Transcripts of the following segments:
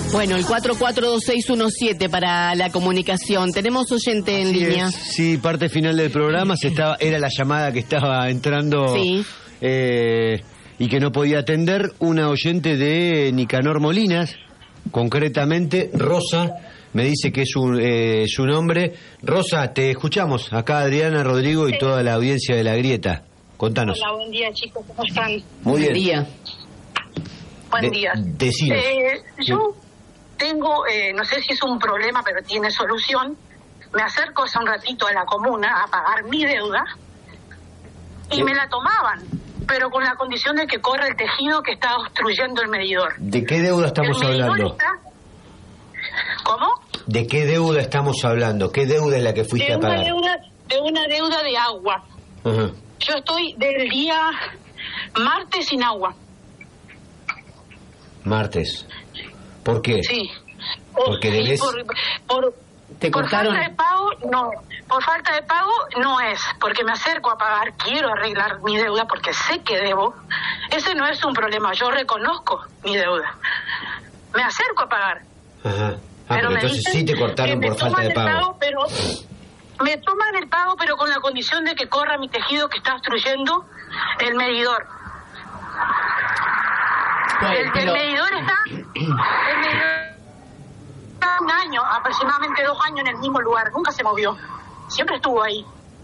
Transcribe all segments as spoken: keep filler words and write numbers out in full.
Bueno, el cuatro cuatro dos seis uno siete para la comunicación. Tenemos oyente en Así línea. es. Sí, parte final del programa se estaba, era la llamada que estaba entrando Sí. eh, y que no podía atender una oyente de Nicanor Molinas, concretamente Rosa, me dice que es su, eh, su nombre. Rosa, te escuchamos. Acá Adriana, Rodrigo y toda la audiencia de La Grieta. Contanos. Hola, buen día, chicos, ¿cómo están? Muy Buen bien. día. Buen De- día. decinos. Eh, yo tengo, eh, no sé si es un problema, pero tiene solución. Me acerco hace un ratito a la comuna a pagar mi deuda y Sí. me la tomaban, pero con la condición de que corra el tejido que está obstruyendo el medidor. ¿De qué deuda estamos El medidor hablando? está... ¿Cómo? ¿De qué deuda estamos hablando? ¿Qué deuda es la que fuiste De a una pagar? deuda, de una deuda de agua. Ajá. Yo estoy del día martes sin agua. Martes. ¿Por qué? Sí. Porque Sí, debes- por, por, ¿Te por cortaron? falta de pago, no. Por falta de pago, no es. Porque me acerco a pagar, quiero arreglar mi deuda porque sé que debo. Ese no es un problema. Yo reconozco mi deuda. Me acerco a pagar. Ajá. Ah, pero me entonces dicen sí te que cortaron me por falta toman de el pago. pero me toman el pago, pero con la condición de que corra mi tejido que está obstruyendo el medidor. Bueno, El, el pero- medidor está, el medidor está un año, aproximadamente dos años en el mismo lugar, nunca se movió, siempre estuvo ahí.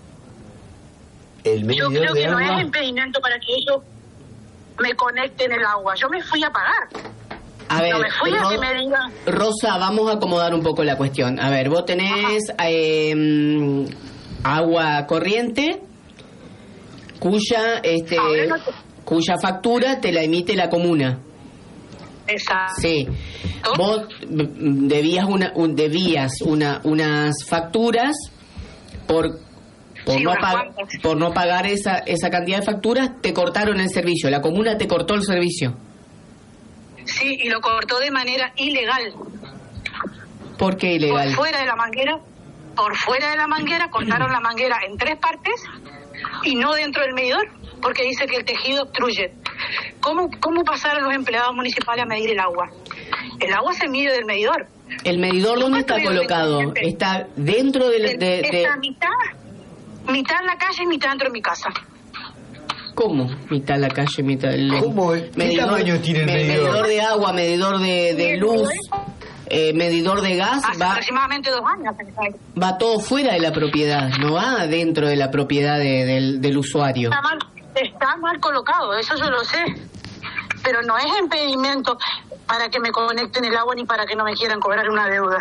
El Yo medidor creo de que no agua. es impedimento para que ellos me conecten el agua. Yo me fui a pagar, A ver, no me fui a Ro- que me digan. Rosa, vamos a acomodar un poco la cuestión. A ver, vos tenés eh, agua corriente cuya este Ahora no te- cuya factura te la emite la comuna. Exacto. Sí. Vos mm, debías una un- debías una unas facturas por por Sí, no unas pag- cuantas. por no pagar esa esa cantidad de facturas, te cortaron el servicio. La comuna te cortó el servicio. Sí, y lo cortó de manera ilegal. ¿Por qué Por ilegal? fuera de la manguera, por fuera de la manguera, cortaron la manguera en tres partes y no dentro del medidor, porque dice que el tejido obstruye. ¿Cómo, cómo pasaron los empleados municipales a medir el agua? El agua se mide del medidor. ¿El medidor dónde está ¿Cuánto colocado? medidor tiene? Está dentro del- de, de, Está mitad, mitad en la calle y mitad dentro de mi casa. ¿Cómo? Mitad la calle, mitad el... ¿Cómo? ¿Qué tamaño tiene el me- medidor? Medidor de agua, medidor de, de Sí, luz, medidor. eh, medidor de gas, Hace va, aproximadamente dos años. va todo fuera de la propiedad, no va dentro de la propiedad de- del, del usuario. Está mal, está mal colocado, eso yo lo sé. Pero no es impedimento para que me conecten el agua ni para que no me quieran cobrar una deuda.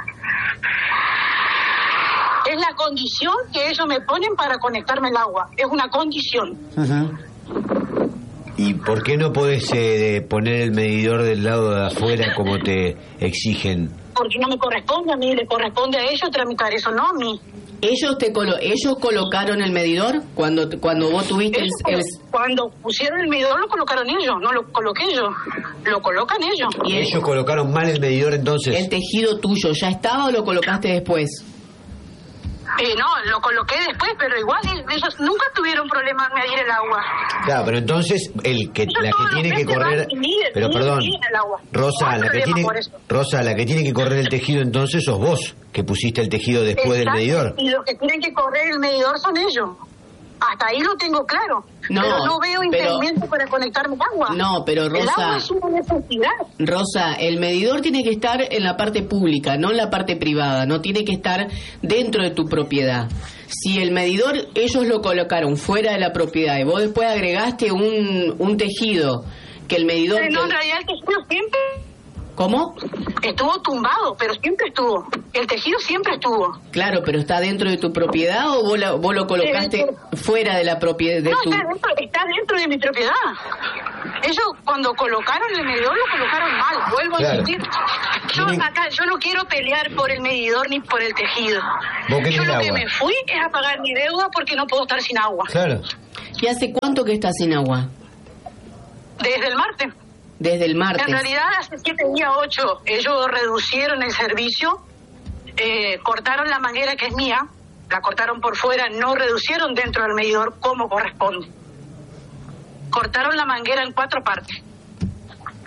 Es la condición que ellos me ponen para conectarme el agua. Es una condición. Ajá. ¿Y por qué no podés eh, poner el medidor del lado de afuera como te exigen? Porque no me corresponde a mí, le corresponde a ellos tramitar eso, no a mí. Ellos te colo ellos colocaron el medidor cuando cuando vos tuviste el, Ellos, el- cuando pusieron el medidor lo colocaron ellos, no lo coloqué yo. Lo colocan ellos. y ¿Y el, ellos colocaron mal el medidor entonces? el tejido tuyo ya estaba o lo colocaste después. Eh, no, lo coloqué después, pero igual ellos nunca tuvieron problema en medir el agua. Claro, pero entonces el que Ellos la todos que tiene los que meses correr, van y miden, pero miden, perdón, miden el agua. Rosa, No hay la que problema tiene, por eso. Rosa, la que tiene que correr el tejido entonces sos vos, que pusiste el tejido después del Exacto, medidor. Y los que tienen que correr el medidor son ellos. Hasta ahí lo tengo claro. No, pero no veo pero- impedimento para conectarme al agua. No, pero El agua Rosa, es una necesidad. Rosa, el medidor tiene que estar en la parte pública, no en la parte privada, no tiene que estar dentro de tu propiedad. Si el medidor ellos lo colocaron fuera de la propiedad y vos después agregaste un, un tejido que el medidor... Pero no, en realidad el tejido siempre ¿Cómo? estuvo tumbado, pero siempre estuvo. El tejido siempre estuvo. Claro, pero ¿está dentro de tu propiedad o vos, la- vos lo colocaste Dentro. fuera de la propiedad de No, tu... está dentro, está dentro de mi propiedad. Ellos cuando colocaron el medidor lo colocaron mal, vuelvo Claro. a insistir. Yo Tienen- acá, yo no quiero pelear por el medidor ni por el tejido. Vos querés Yo el lo que agua. me fui es a pagar mi deuda porque no puedo estar sin agua. Claro. ¿Y hace cuánto que estás sin agua? Desde el martes. Desde el martes. En realidad hace siete días, ocho, ellos reducieron el servicio, eh, cortaron la manguera que es mía, la cortaron por fuera, no reducieron dentro del medidor como corresponde. Cortaron la manguera en cuatro partes.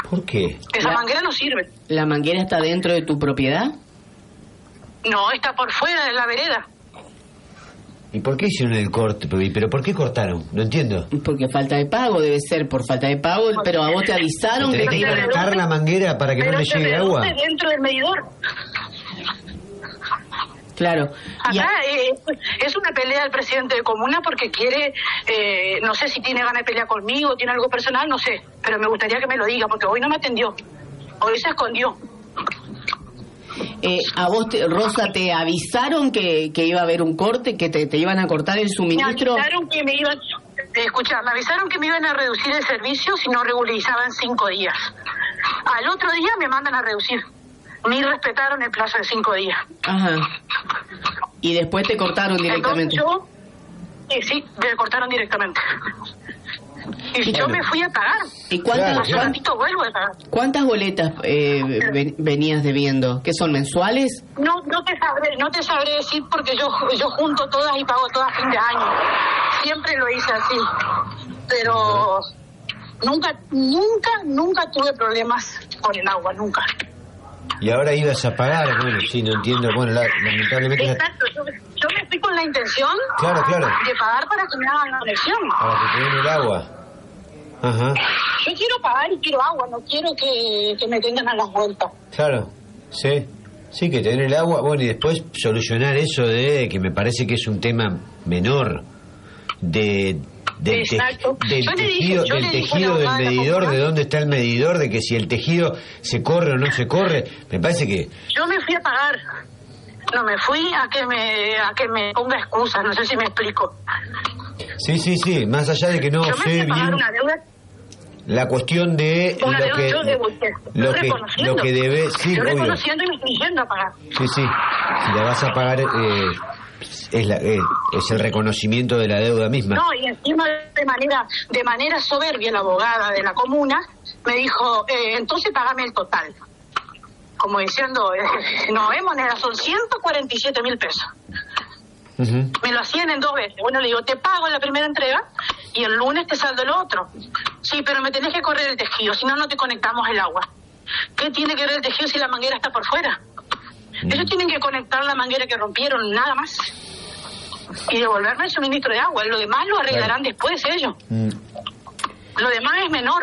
¿Por qué? Esa La- manguera no sirve. ¿La manguera está dentro de tu propiedad? No, está por fuera de la vereda. ¿Y por qué hicieron el corte? ¿Pero por qué cortaron? No entiendo. Porque falta de pago, debe ser por falta de pago, pero a vos te avisaron que ¿Tenés te que iban a... conectar la manguera para que Pero no le se llegue reduce agua? dentro del medidor. Claro. Y a- Acá eh, es una pelea del presidente de comuna porque quiere, eh, no sé si tiene ganas de pelear conmigo, tiene algo personal, no sé, pero me gustaría que me lo diga porque hoy no me atendió, hoy se escondió. eh, a vos, te- Rosa, ¿te avisaron que, que iba a haber un corte, que te, te iban a cortar el Me suministro? avisaron que me iban, eh, escuchá, me avisaron que me iban a reducir el servicio si no regularizaban cinco días. Al otro día me mandan a reducir, ni respetaron el plazo de cinco días. Ajá. Y después te cortaron directamente. Entonces yo, eh, sí, me cortaron directamente. Y Claro. yo me fui a pagar. ¿Y cuántas, Claro, Hace claro. un ratito vuelvo a pagar. cuántas boletas eh, ven- venías debiendo? ¿Qué son, mensuales? No, no te sabré, no te sabré decir porque yo yo junto todas y pago todas a fin de año. Siempre lo hice así. Pero nunca, nunca, nunca tuve problemas con el agua, nunca. Y ahora ibas a pagar, bueno, sí, no entiendo. Bueno, la- lamentablemente... la- Exacto, yo, yo me fui con la intención Claro, claro. de pagar para que me hagan la conexión. Para que te den el agua. Ajá, Yo quiero pagar y quiero agua, no quiero que, que me tengan a las vueltas. claro, sí. Sí, que te den el agua. Bueno, y después solucionar eso de que me parece que es un tema menor de... Del, te- Exacto. del Yo le dije- tejido, yo del, le dije a tejido la del abogada de la medidor, comuna- de dónde está el medidor, de que si el tejido se corre o no se corre. Me parece que... Yo me fui a pagar. No me fui a que me a que me ponga excusas, no sé si me explico. Sí, sí, sí, más allá de que no yo me fui sé a pagar bien una deuda, la cuestión de una lo deuda que yo debo, estoy lo que reconociendo. lo que debe, sí, Estoy obvio. reconociendo y me estoy yendo a pagar. Sí, sí. Si la vas a pagar eh, es la eh, es el reconocimiento de la deuda misma. No, y encima de manera de manera soberbia la abogada de la comuna me dijo, eh, entonces pagame el total. Como diciendo, eh, no es moneda, son ciento cuarenta y siete mil pesos. Ujú. Me lo hacían en dos veces. Bueno, le digo, te pago la primera entrega y el lunes te saldo el otro. Sí, pero me tenés que correr el tejido, si no, no te conectamos el agua. ¿Qué tiene que ver el tejido si la manguera está por fuera? Mm. Ellos tienen que conectar la manguera que rompieron, nada más. Y devolverme el suministro de agua. Lo demás lo arreglarán después ellos. Mm. Lo demás es menor.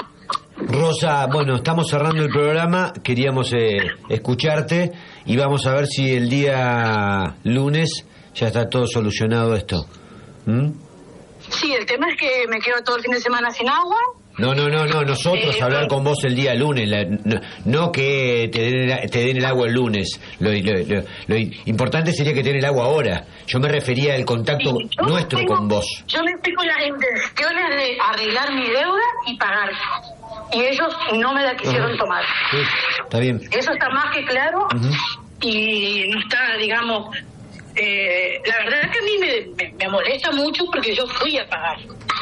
Rosa, bueno, estamos cerrando el programa, queríamos eh, escucharte y vamos a ver si el día lunes ya está todo solucionado esto. ¿Mm? Sí, el tema es que me quedo todo el fin de semana sin agua. No, no, no, no, nosotros Eh, hablar bueno. con vos el día lunes, la- no, no que te den, el, te den el agua el lunes. Lo, lo- lo- lo importante sería que te den el agua ahora. Yo me refería al contacto Sí, yo nuestro tengo- con vos. Yo me estoy con las intenciones de arreglar mi deuda y pagar. Y ellos no me la quisieron Ajá. tomar. Sí, está bien. Eso está más que claro. Ujú. Y no está, digamos... eh, la verdad es que a mí me, me, me molesta mucho porque yo fui a pagar.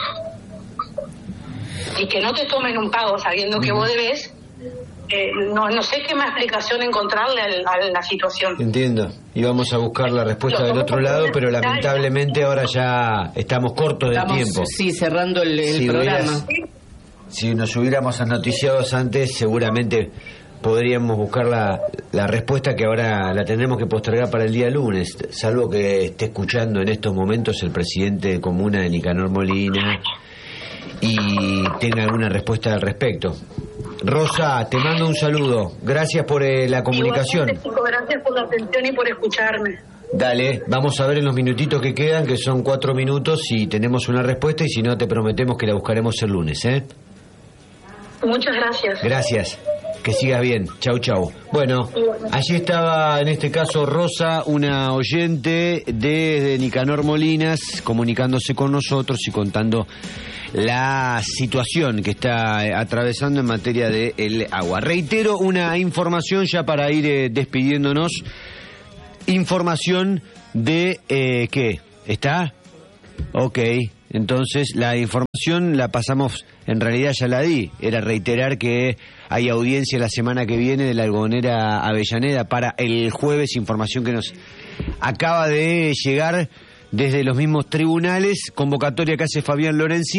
Y que no te tomen un pago sabiendo que vos debes, eh, no, no sé qué más explicación encontrarle al- a la situación. Entiendo. Y vamos a buscar la respuesta del otro lado, pero lamentablemente ahora ya estamos cortos de Estamos, tiempo. sí, cerrando el, el Si programa. hubieras- Si nos hubiéramos anoticiado antes, seguramente podríamos buscar la, la respuesta que ahora la tendremos que postergar para el día lunes, salvo que esté escuchando en estos momentos el presidente de comuna de Nicanor Molina y tenga alguna respuesta al respecto. Rosa, te mando un saludo. Gracias por eh, la comunicación. Igualmente, chicos, gracias por la atención y por escucharme. Dale, vamos a ver en los minutitos que quedan, que son cuatro minutos, si tenemos una respuesta y si no, te prometemos que la buscaremos el lunes, ¿eh? Muchas gracias. Gracias. Que sigas bien. Chau, chau. Bueno, allí estaba en este caso Rosa, una oyente desde Nicanor Molinas, comunicándose con nosotros y contando la situación que está eh, atravesando en materia de el agua. Reitero una información ya para ir eh, despidiéndonos. Información de eh, ¿qué? ¿Está? Ok, entonces la información la pasamos, en realidad ya la di, era reiterar que hay audiencia la semana que viene de la algodonera Avellaneda para el jueves, información que nos acaba de llegar desde los mismos tribunales, convocatoria que hace Fabián Lorenzini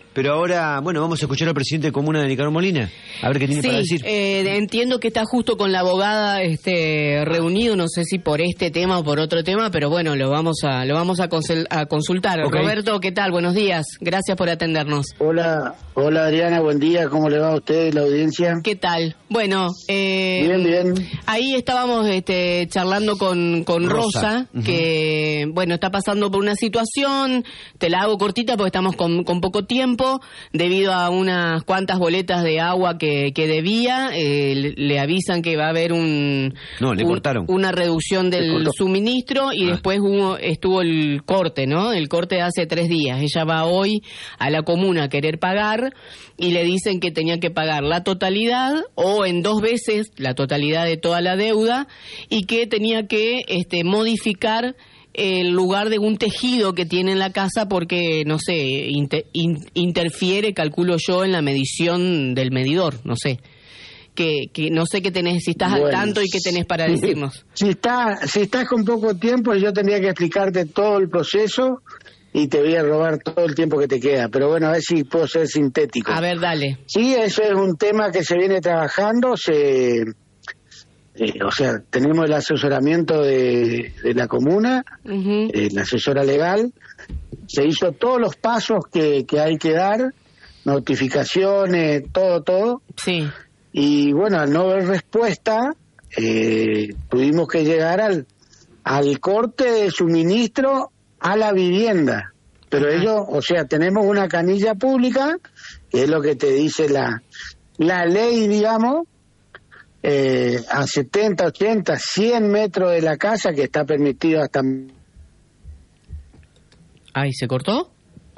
Pero ahora, bueno, vamos a escuchar al presidente de Comuna de Nicanor Molina, a ver qué tiene sí, para decir. Eh, entiendo que está justo con la abogada este, reunido, no sé si por este tema o por otro tema, pero bueno, lo vamos a lo vamos a, consul- a consultar. Okay. Roberto, ¿qué tal? Buenos días, gracias por atendernos. Hola, hola Adriana, buen día, ¿cómo le va a usted y la audiencia? ¿Qué tal? Bueno, eh, bien, bien. Ahí estábamos este, charlando con, con Rosa, Rosa uh-huh. que bueno, está pasando por una situación, te la hago cortita porque estamos con, con poco tiempo, debido a unas cuantas boletas de agua que, que debía, eh, le, le avisan que va a haber un, no, le un cortaron. una reducción del suministro y ah. después hubo, estuvo el corte, ¿no? El corte de hace tres días. Ella va hoy a la comuna a querer pagar y le dicen que tenía que pagar la totalidad o en dos veces la totalidad de toda la deuda y que tenía que este, modificar el lugar de un tejido que tiene en la casa porque, no sé, inter, in, interfiere, calculo yo, en la medición del medidor, no sé. Que, que no sé qué tenés, si estás bueno, al tanto y qué tenés para si, decirnos. Si, está, si estás con poco tiempo, yo tendría que explicarte todo el proceso y te voy a robar todo el tiempo que te queda. Pero bueno, a ver si puedo ser sintético. A ver, dale. Sí, eso es un tema que se viene trabajando, se... Eh, o sea, tenemos el asesoramiento de, de la comuna, uh-huh. eh, la asesora legal, se hizo todos los pasos que, que hay que dar, notificaciones, todo, todo. Sí. Y bueno, al no haber respuesta, eh, tuvimos que llegar al, al corte de suministro a la vivienda. Pero uh-huh. ellos, o sea, tenemos una canilla pública, que es lo que te dice la, la ley, digamos, Eh, a setenta, ochenta, cien metros de la casa, que está permitido hasta... Ahí se cortó.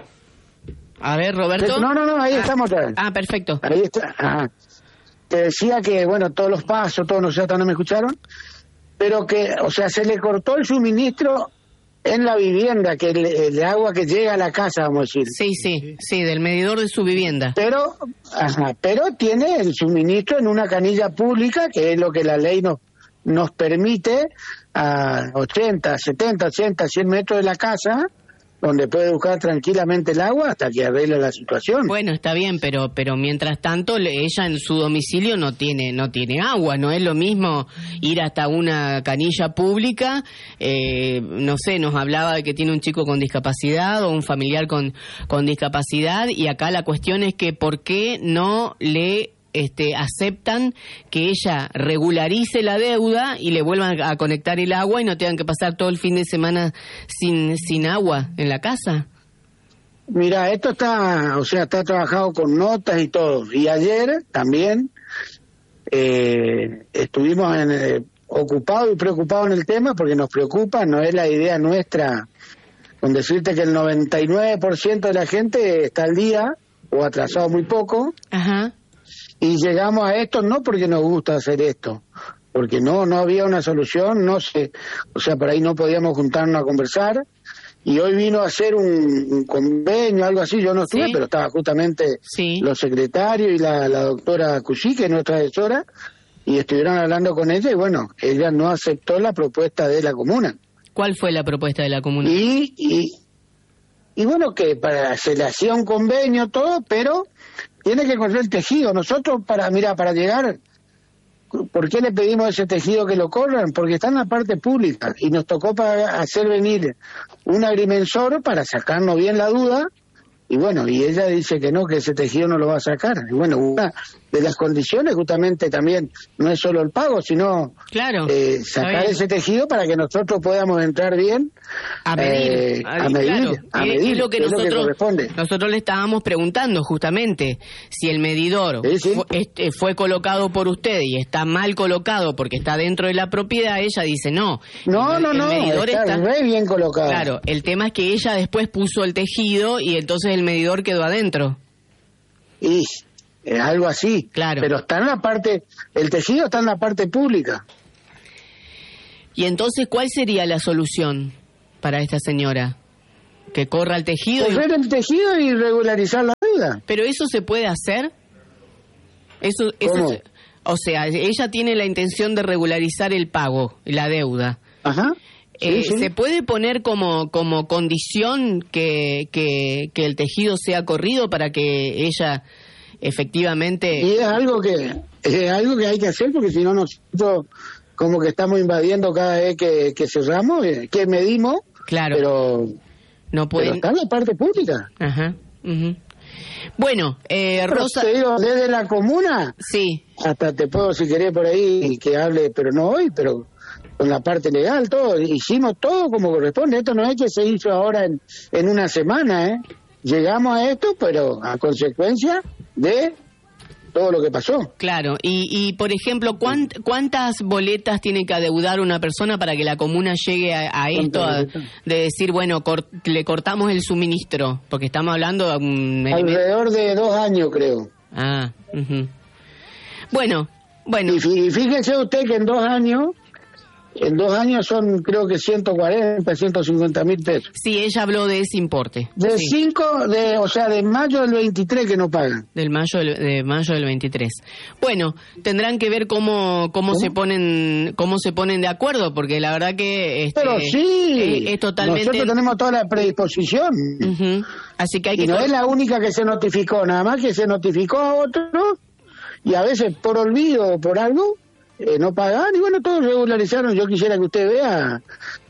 A ver, Roberto. No, no, no, ahí ah, estamos otra vez. Ah, perfecto. Ahí está. Ajá. Te decía que, bueno, todos los pasos, todos, no sé, hasta no me escucharon, pero que, o sea, se le cortó el suministro en la vivienda, que el, el agua que llega a la casa, vamos a decir. Sí, sí, sí, del medidor de su vivienda. Pero, ajá, pero tiene el suministro en una canilla pública, que es lo que la ley nos, nos permite, a ochenta, setenta, ochenta, cien metros de la casa, donde puede buscar tranquilamente el agua hasta que arregle la situación. Bueno, está bien, pero pero mientras tanto ella en su domicilio no tiene no tiene agua, no es lo mismo ir hasta una canilla pública, eh, no sé, nos hablaba de que tiene un chico con discapacidad o un familiar con, con discapacidad y acá la cuestión es que ¿por qué no le Este, aceptan que ella regularice la deuda y le vuelvan a conectar el agua y no tengan que pasar todo el fin de semana sin sin agua en la casa? Mira, esto está, o sea, está trabajado con notas y todo. Y ayer también eh, estuvimos en, eh, ocupados y preocupados en el tema porque nos preocupa, no es la idea nuestra con decirte que el noventa y nueve por ciento de la gente está al día o atrasado muy poco. Ajá. Y llegamos a esto no porque nos gusta hacer esto, porque no no había una solución, no sé, o sea, por ahí no podíamos juntarnos a conversar, y hoy vino a hacer un, un convenio, algo así, yo no estuve, ¿sí? Pero estaba justamente sí. los secretarios y la, la doctora Cusí, que es nuestra asesora, y estuvieron hablando con ella, y bueno, ella no aceptó la propuesta de la comuna. ¿Cuál fue la propuesta de la comuna? Y, y, y bueno, que para se le hacía un convenio, todo, pero... tiene que correr el tejido. Nosotros, para mira, para llegar, ¿por qué le pedimos a ese tejido que lo corran? Porque está en la parte pública y nos tocó para hacer venir un agrimensor para sacarnos bien la duda. Y bueno, y ella dice que no, que ese tejido no lo va a sacar. Y bueno, una de las condiciones justamente también no es solo el pago, sino claro, eh, sacar ese tejido para que nosotros podamos entrar bien a medir, eh, a, a medir, claro. a y, medir y lo que es nosotros lo que corresponde. Nosotros le estábamos preguntando justamente si el medidor sí, sí. Fue, este, fue colocado por usted y está mal colocado porque está dentro de la propiedad. Ella dice no. No, el, no, el no, medidor está, está re bien colocado. Claro, el tema es que ella después puso el tejido y entonces el medidor quedó adentro. Y es algo así, claro. Pero está en la parte, el tejido está en la parte pública. Y entonces, ¿cuál sería la solución para esta señora? Que corra el tejido. Correr y... el tejido y regularizar la deuda. Pero eso se puede hacer. Eso, eso ¿Cómo? Se... o sea, ella tiene la intención de regularizar el pago, la deuda. Ajá. Eh, sí, sí. ¿Se puede poner como como condición que, que, que el tejido sea corrido para que ella efectivamente... Y es algo que es algo que hay que hacer, porque si no nosotros como que estamos invadiendo cada vez que, que cerramos, eh, que medimos, Claro. pero, no pueden... pero está en la parte pública. Ajá. Uh-huh. Bueno, eh, Pero Rosa... te digo, desde la comuna, Sí, hasta te puedo, si querés, por ahí que hable, pero no hoy, pero con la parte legal, todo. Hicimos todo como corresponde. Esto no es que se hizo ahora en, en una semana, ¿eh? Llegamos a esto, pero a consecuencia de todo lo que pasó. claro. Y, y por ejemplo, ¿cuánt, ¿cuántas boletas tiene que adeudar una persona para que la comuna llegue a, a esto, a- de decir, bueno, cor- le cortamos el suministro? Porque estamos hablando de un... Alrededor de dos años, creo. Ah, ujú. Bueno, bueno, Y, fí- y fíjese usted que en dos años, en dos años son creo que ciento cuarenta, ciento cincuenta mil pesos. sí, ella habló de ese importe. De Sí, cinco, de, o sea, de mayo del veintitrés que no pagan. del mayo del, de mayo del veintitrés. Bueno, tendrán que ver cómo cómo ¿Cómo? se ponen cómo se ponen de acuerdo, porque la verdad que este, Pero sí, es, es totalmente... nosotros tenemos toda la predisposición. Ujú. Así que hay Y que... no cor- es la única que se notificó, nada más que se notificó a otros, y a veces por olvido o por algo, eh, no pagan, y bueno, todos regularizaron. Yo quisiera que usted vea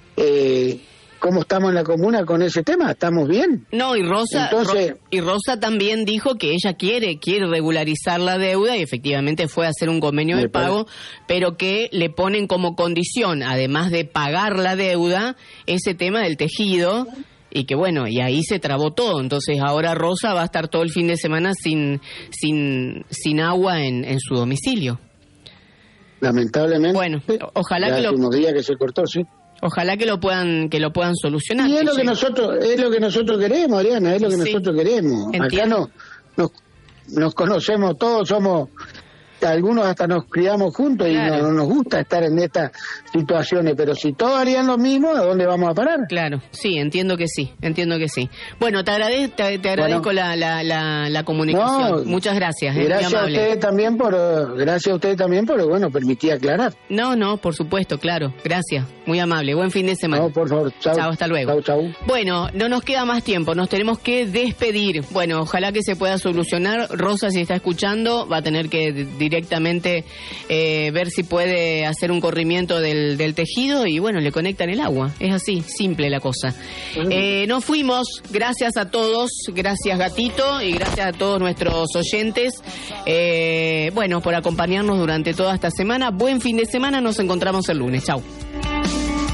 eh, cómo estamos en la comuna con ese tema, estamos bien. No, y Rosa, Entonces- Ro- y Rosa también dijo que ella quiere quiere regularizar la deuda y efectivamente fue a hacer un convenio Me de pago, pero que le ponen como condición, además de pagar la deuda, ese tema del tejido, y que bueno, y ahí se trabó todo. Entonces ahora Rosa va a estar todo el fin de semana sin sin sin agua en, en su domicilio. Lamentablemente. Bueno, ojalá ya que lo- hace unos días que se cortó, sí. Ojalá que lo puedan que lo puedan solucionar. Y es lo que llegue. nosotros, es lo que nosotros queremos, Adriana, es lo que Sí. nosotros queremos. Acá Entiendo. no, nos, nos conocemos todos, somos, algunos hasta nos criamos juntos Claro. y no, no nos gusta estar en estas situaciones, pero si todos harían lo mismo, ¿a dónde vamos a parar? Claro, sí, entiendo que sí, entiendo que sí. Bueno, te, agrade- te, te agradezco Bueno. la, la, la, la comunicación. No, Muchas gracias, Y es muy gracias a amable. ustedes también por, eh, gracias a ustedes también por, bueno, permitir aclarar. No, no, por supuesto, claro. Gracias, muy amable. Buen fin de semana. No, por favor, chao. Chao, hasta luego. Chao, chao. Bueno, no nos queda más tiempo, nos tenemos que despedir. Bueno, ojalá que se pueda solucionar. Rosa, si está escuchando, va a tener que d- directamente eh, ver si puede hacer un corrimiento del, del tejido y bueno, le conectan el agua. Es así, simple la cosa. Eh, nos fuimos, gracias a todos, gracias Gatito y gracias a todos nuestros oyentes, eh, bueno, por acompañarnos durante toda esta semana. Buen fin de semana, nos encontramos el lunes. Chau.